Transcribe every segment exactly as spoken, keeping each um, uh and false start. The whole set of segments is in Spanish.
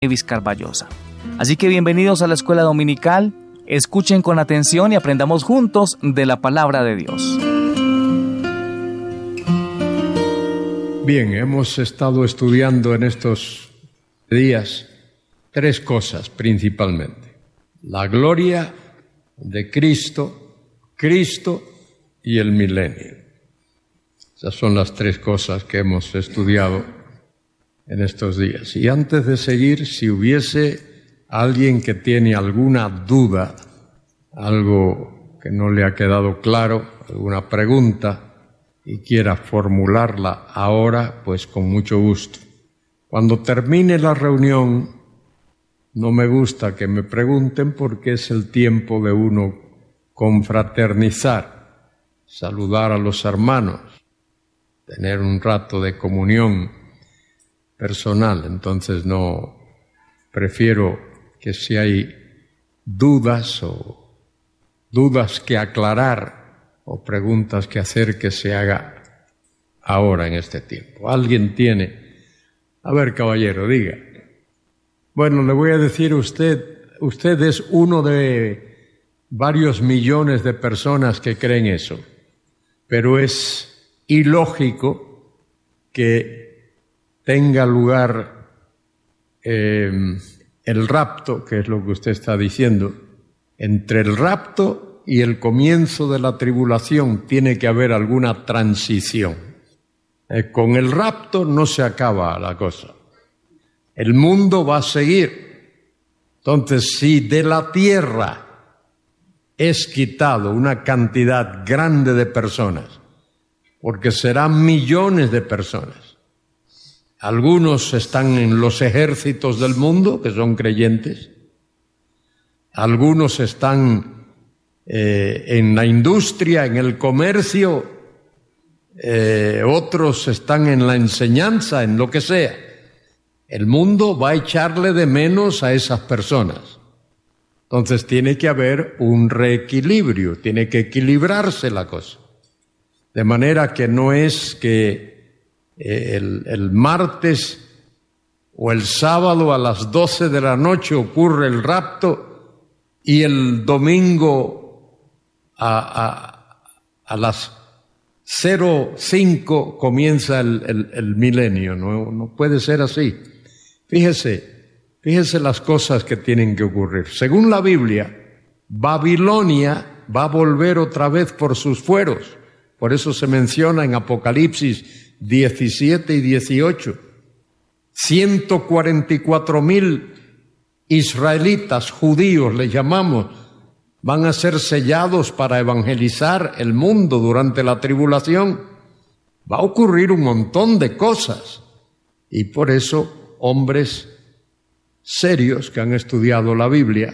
Davis Carballosa. Así que bienvenidos a la escuela dominical, escuchen con atención y aprendamos juntos de la palabra de Dios. Bien, hemos estado estudiando en estos días tres cosas principalmente: la gloria de Cristo, Cristo y el milenio. Esas son las tres cosas que hemos estudiado en estos días. Y antes de seguir, si hubiese alguien que tiene alguna duda, algo que no le ha quedado claro, alguna pregunta, y quiera formularla ahora, pues con mucho gusto. Cuando termine la reunión, no me gusta que me pregunten porque es el tiempo de uno confraternizar, saludar a los hermanos, tener un rato de comunión personal. Entonces no, prefiero que si hay dudas o dudas que aclarar o preguntas que hacer, que se haga ahora en este tiempo. ¿Alguien tiene? A ver, caballero, diga. Bueno, le voy a decir a usted, usted es uno de varios millones de personas que creen eso, pero es ilógico que tenga lugar eh, el rapto, que es lo que usted está diciendo. Entre el rapto y el comienzo de la tribulación tiene que haber alguna transición. Eh, con el rapto no se acaba la cosa. El mundo va a seguir. Entonces, si de la tierra es quitado una cantidad grande de personas, porque serán millones de personas, algunos están en los ejércitos del mundo, que son creyentes. Algunos están eh, en la industria, en el comercio. Eh, otros están en la enseñanza, en lo que sea. El mundo va a echarle de menos a esas personas. Entonces tiene que haber un reequilibrio, tiene que equilibrarse la cosa. De manera que no es que El, el martes o el sábado a las doce de la noche ocurre el rapto y el domingo a, a, a las cero cinco comienza el, el, el milenio. No, no puede ser así. Fíjese, fíjese las cosas que tienen que ocurrir. Según la Biblia, Babilonia va a volver otra vez por sus fueros. Por eso se menciona en Apocalipsis diecisiete y dieciocho, ciento cuarenta y cuatro mil israelitas, judíos le llamamos, van a ser sellados para evangelizar el mundo durante la tribulación. Va a ocurrir un montón de cosas, y por eso hombres serios que han estudiado la Biblia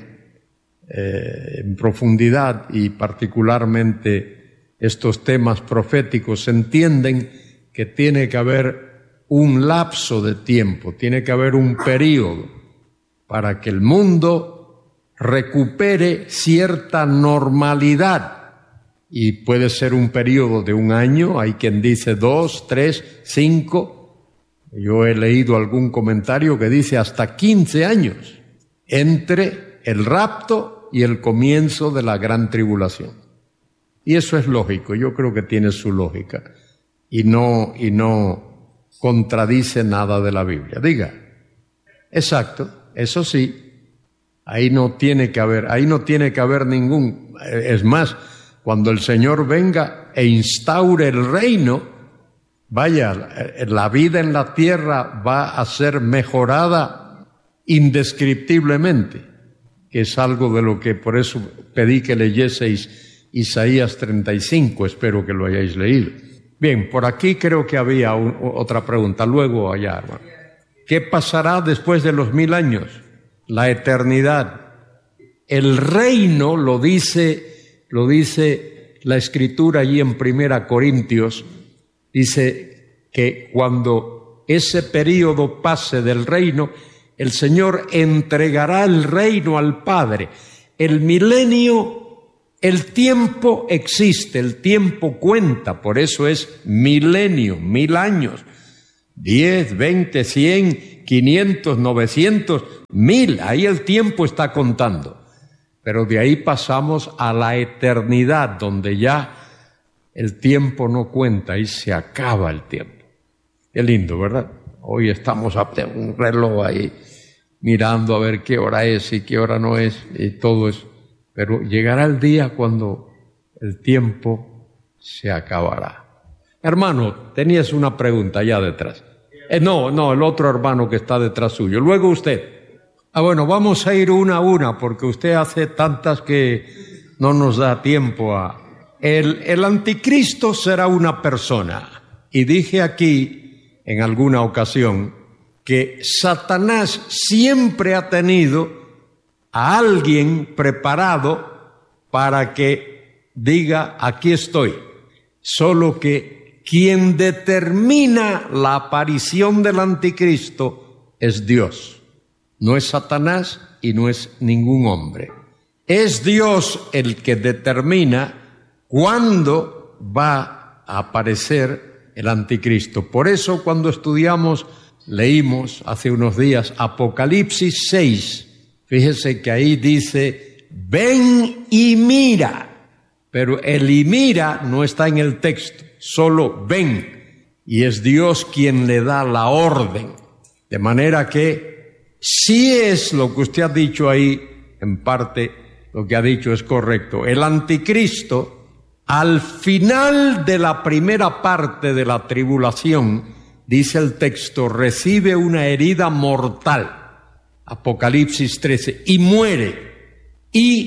eh, en profundidad, y particularmente estos temas proféticos, entienden que tiene que haber un lapso de tiempo, tiene que haber un período para que el mundo recupere cierta normalidad. Y puede ser un período de un año, hay quien dice dos, tres, cinco. Yo he leído algún comentario que dice hasta quince años entre el rapto y el comienzo de la gran tribulación. Y eso es lógico, yo creo que tiene su lógica. Y no, y no contradice nada de la Biblia. Diga. Exacto, eso sí. Ahí no tiene que haber, ahí no tiene que haber ningún. Es más, cuando el Señor venga e instaure el reino, vaya, la vida en la tierra va a ser mejorada indescriptiblemente, que es algo de lo que por eso pedí que leyeseis Isaías treinta y cinco, espero que lo hayáis leído. Bien, por aquí creo que había un, otra pregunta, luego allá, hermano. ¿Qué pasará después de los mil años? La eternidad. El reino, lo dice, lo dice la Escritura allí en Primera Corintios, dice que cuando ese período pase del reino, el Señor entregará el reino al Padre. El milenio, el tiempo existe, el tiempo cuenta, por eso es milenio, mil años, diez, veinte, cien, quinientos, novecientos, mil, ahí el tiempo está contando. Pero de ahí pasamos a la eternidad, donde ya el tiempo no cuenta y se acaba el tiempo. Qué lindo, ¿verdad? Hoy estamos a un reloj ahí, mirando a ver qué hora es y qué hora no es y todo eso. Pero llegará el día cuando el tiempo se acabará. Hermano, tenías una pregunta allá detrás. Eh, no, no, el otro hermano que está detrás suyo. Luego usted. Ah, bueno, vamos a ir una a una porque usted hace tantas que no nos da tiempo a... El, el anticristo será una persona. Y dije aquí en alguna ocasión que Satanás siempre ha tenido a alguien preparado para que diga, aquí estoy. Solo que quien determina la aparición del anticristo es Dios. No es Satanás y no es ningún hombre. Es Dios el que determina cuándo va a aparecer el anticristo. Por eso cuando estudiamos, leímos hace unos días Apocalipsis seis, fíjese que ahí dice, ven y mira, pero el y mira no está en el texto, solo ven, y es Dios quien le da la orden, de manera que si es lo que usted ha dicho ahí, en parte lo que ha dicho es correcto. El anticristo, al final de la primera parte de la tribulación, dice el texto, recibe una herida mortal, Apocalipsis trece, y muere,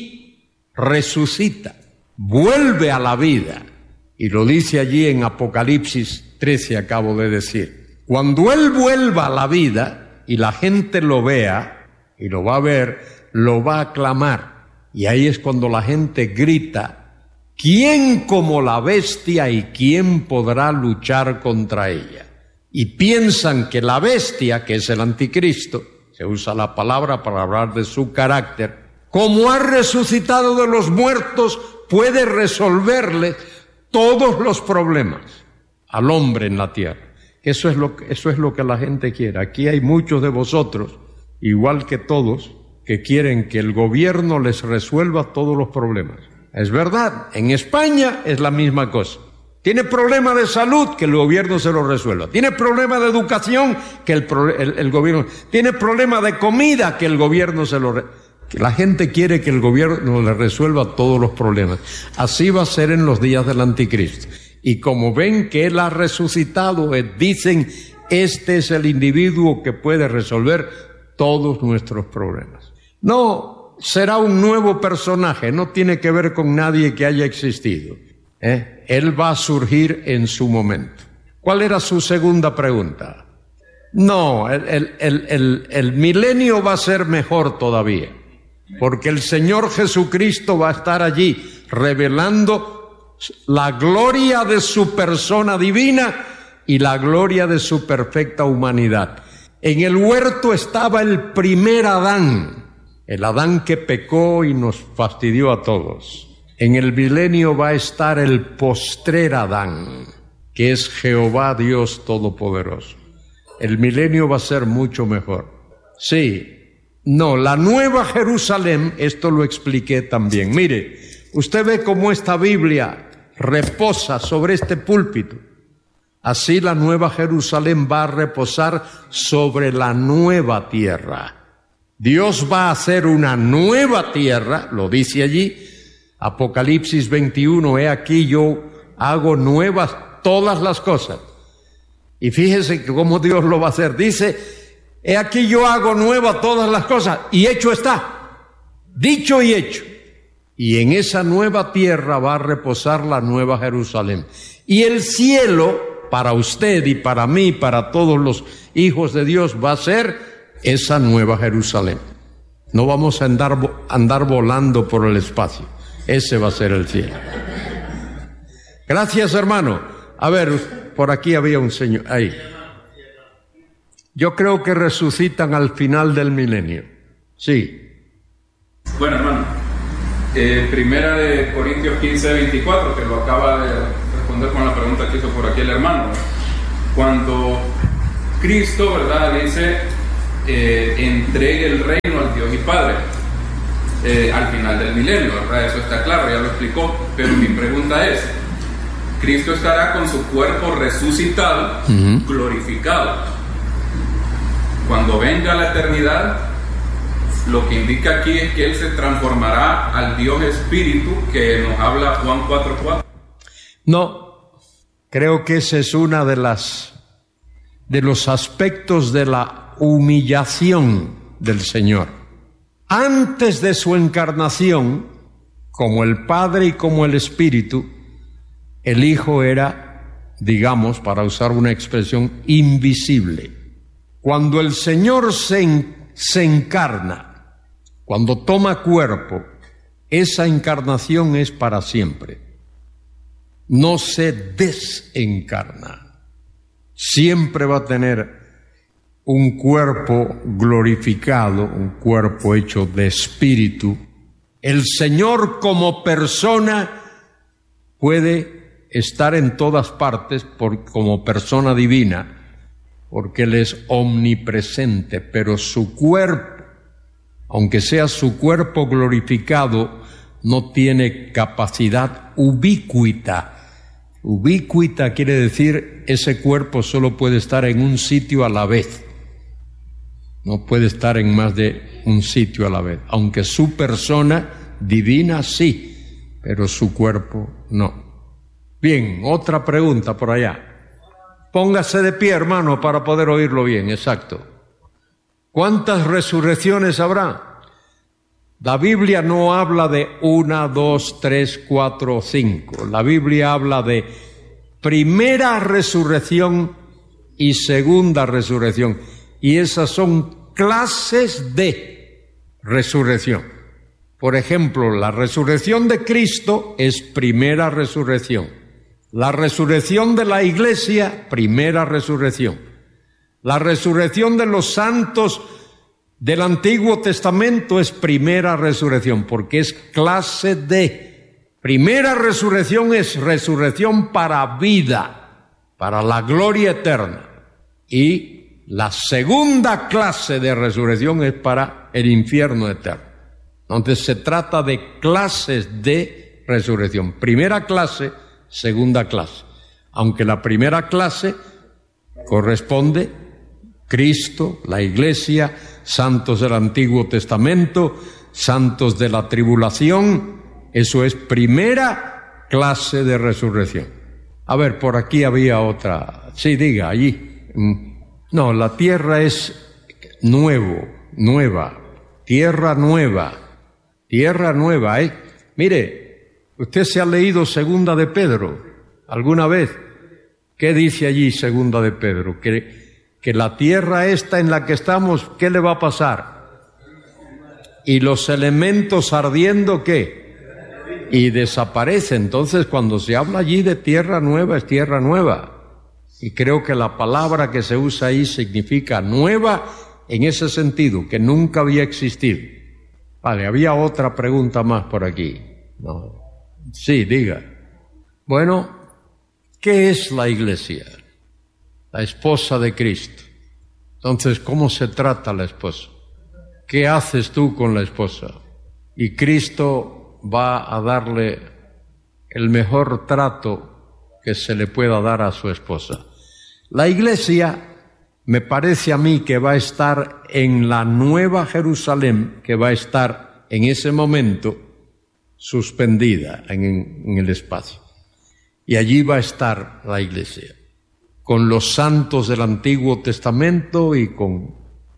y resucita, vuelve a la vida, y lo dice allí en Apocalipsis trece, acabo de decir. Cuando él vuelva a la vida, y la gente lo vea, y lo va a ver, lo va a aclamar. Y ahí es cuando la gente grita, ¿quién como la bestia y quién podrá luchar contra ella? Y piensan que la bestia, que es el anticristo, se usa la palabra para hablar de su carácter, como ha resucitado de los muertos, puede resolverle todos los problemas al hombre en la tierra. Eso es lo que, eso es lo que la gente quiere. Aquí hay muchos de vosotros, igual que todos, que quieren que el gobierno les resuelva todos los problemas. Es verdad, en España es la misma cosa. Tiene problema de salud, que el gobierno se lo resuelva. Tiene problema de educación, que el, el, el gobierno... Tiene problema de comida, que el gobierno se lo... Re... La gente quiere que el gobierno le resuelva todos los problemas. Así va a ser en los días del anticristo. Y como ven que él ha resucitado, dicen, este es el individuo que puede resolver todos nuestros problemas. No será un nuevo personaje, no tiene que ver con nadie que haya existido. ¿Eh? Él va a surgir en su momento. ¿Cuál era su segunda pregunta? No, el, el, el, el, el milenio va a ser mejor todavía, porque el Señor Jesucristo va a estar allí revelando la gloria de su persona divina y la gloria de su perfecta humanidad. En el huerto estaba el primer Adán, el Adán que pecó y nos fastidió a todos. En el milenio va a estar el postrer Adán, que es Jehová Dios Todopoderoso. El milenio va a ser mucho mejor. Sí, no, la nueva Jerusalén, esto lo expliqué también. Mire, usted ve cómo esta Biblia reposa sobre este púlpito. Así la nueva Jerusalén va a reposar sobre la nueva tierra. Dios va a hacer una nueva tierra, lo dice allí, Apocalipsis veintiuno, he aquí yo hago nuevas todas las cosas. Y fíjese que cómo Dios lo va a hacer. Dice, he aquí yo hago nuevas todas las cosas, y hecho está, dicho y hecho. Y en esa nueva tierra va a reposar la nueva Jerusalén. Y el cielo, para usted y para mí, para todos los hijos de Dios, va a ser esa nueva Jerusalén. No vamos a andar, andar volando por el espacio. Ese va a ser el cielo. Gracias, hermano. A ver, por aquí había un señor. Ahí. Yo creo que resucitan al final del milenio. Sí. Bueno, hermano. Eh, primera de Corintios quince, veinticuatro, que lo acaba de responder con la pregunta que hizo por aquí el hermano. Cuando Cristo, ¿verdad?, dice, eh, entregue el reino al Dios y Padre eh, al final del milenio, ¿verdad? Eso está claro, ya lo explicó, pero mi pregunta es, Cristo estará con su cuerpo resucitado, uh-huh. glorificado. Cuando venga la eternidad, lo que indica aquí es que Él se transformará al Dios Espíritu que nos habla Juan cuatro cuatro. No, creo que ese es una de las de los aspectos de la humillación del Señor. Antes de su encarnación, como el Padre y como el Espíritu, el Hijo era, digamos, para usar una expresión, invisible. Cuando el Señor se, en, se encarna, cuando toma cuerpo, esa encarnación es para siempre. No se desencarna. Siempre va a tener un cuerpo glorificado, un cuerpo hecho de espíritu. El Señor como persona puede estar en todas partes por, como persona divina, porque Él es omnipresente, pero su cuerpo, aunque sea su cuerpo glorificado, no tiene capacidad ubicuita. Ubicuita quiere decir, ese cuerpo solo puede estar en un sitio a la vez. No puede estar en más de un sitio a la vez, aunque su persona divina sí, pero su cuerpo no. Bien, otra pregunta por allá. Póngase de pie, hermano, para poder oírlo bien, exacto. ¿Cuántas resurrecciones habrá? La Biblia no habla de una, dos, tres, cuatro, cinco. La Biblia habla de primera resurrección y segunda resurrección. Y esas son clases de resurrección. Por ejemplo, la resurrección de Cristo es primera resurrección. La resurrección de la Iglesia, primera resurrección. La resurrección de los santos del Antiguo Testamento es primera resurrección, porque es clase de. Primera resurrección es resurrección para vida, para la gloria eterna. Y la segunda clase de resurrección es para el infierno eterno. Entonces se trata de clases de resurrección. Primera clase, segunda clase. Aunque la primera clase corresponde Cristo, la Iglesia, santos del Antiguo Testamento, santos de la tribulación, eso es primera clase de resurrección. A ver, por aquí había otra. Sí, diga, allí. No, la tierra es nuevo, nueva, tierra nueva, tierra nueva, ¿eh? Mire, usted se ha leído Segunda de Pedro alguna vez. ¿Qué dice allí Segunda de Pedro? Que que la tierra esta en la que estamos, ¿qué le va a pasar? Y los elementos ardiendo, ¿qué? Y desaparece. Entonces, cuando se habla allí de tierra nueva, es tierra nueva. Y creo que la palabra que se usa ahí significa nueva en ese sentido, que nunca había existido. Vale, había otra pregunta más por aquí. No. Sí, diga. Bueno, ¿qué es la Iglesia? La esposa de Cristo. Entonces, ¿cómo se trata la esposa? ¿Qué haces tú con la esposa? Y Cristo va a darle el mejor trato que se le pueda dar a su esposa. La Iglesia, me parece a mí que va a estar en la Nueva Jerusalén, que va a estar en ese momento suspendida en, en el espacio. Y allí va a estar la Iglesia, con los santos del Antiguo Testamento y con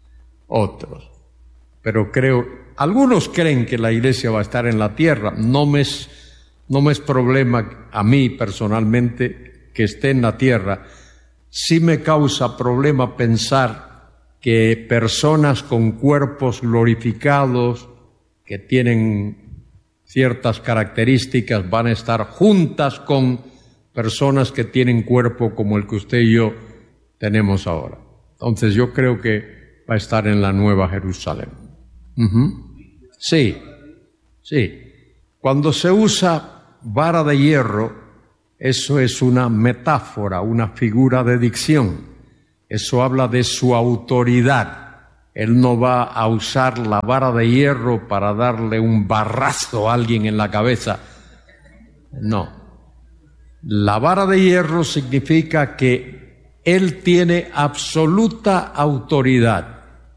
otros. Pero creo, algunos creen que la Iglesia va a estar en la tierra. No me es, no me es problema a mí personalmente que esté en la tierra. Sí me causa problema pensar que personas con cuerpos glorificados, que tienen ciertas características, van a estar juntas con personas que tienen cuerpo como el que usted y yo tenemos ahora. Entonces yo creo que va a estar en la Nueva Jerusalén. Uh-huh. Sí, sí. Cuando se usa vara de hierro, eso es una metáfora, una figura de dicción. Eso habla de su autoridad. Él no va a usar la vara de hierro para darle un barrazo a alguien en la cabeza. No. La vara de hierro significa que Él tiene absoluta autoridad.